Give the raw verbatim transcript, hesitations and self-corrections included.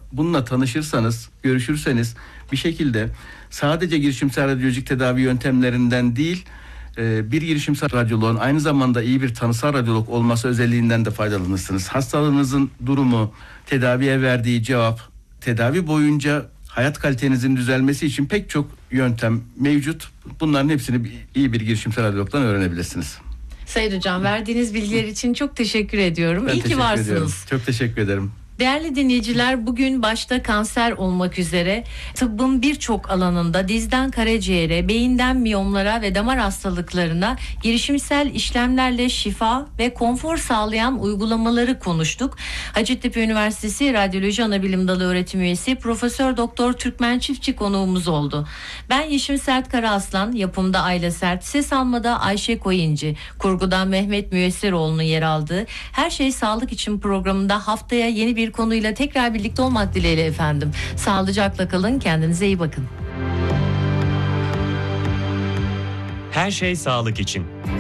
bununla tanışırsanız, görüşürseniz bir şekilde sadece girişimsel radyolojik tedavi yöntemlerinden değil, bir girişimsel radyoloğun aynı zamanda iyi bir tanısal radyolog olması özelliğinden de faydalanırsınız. Hastalığınızın durumu, tedaviye verdiği cevap, tedavi boyunca hayat kalitenizin düzelmesi için pek çok yöntem mevcut. Bunların hepsini iyi bir girişimsel radyologdan öğrenebilirsiniz. Sayın Hocam, verdiğiniz bilgiler için çok teşekkür ediyorum. Ben İyi ki varsınız. Ediyorum. Çok teşekkür ederim. Değerli dinleyiciler, bugün başta kanser olmak üzere tıbbın birçok alanında dizden karaciğere, beyinden miyomlara ve damar hastalıklarına girişimsel işlemlerle şifa ve konfor sağlayan uygulamaları konuştuk. Hacettepe Üniversitesi Radyoloji Anabilim Dalı öğretim üyesi Profesör Doktor Türkmen Çiftçi konuğumuz oldu. Ben Yeşim Sert Karaaslan, yapımda Ayla Sert, ses almada Ayşe Koyuncu, kurgudan Mehmet Müyesseroğlu'nun yer aldığı Her Şey Sağlık İçin programında haftaya yeni bir konuyla tekrar birlikte olmak dileğiyle efendim. Sağlıcakla kalın, kendinize iyi bakın. Her Şey Sağlık İçin.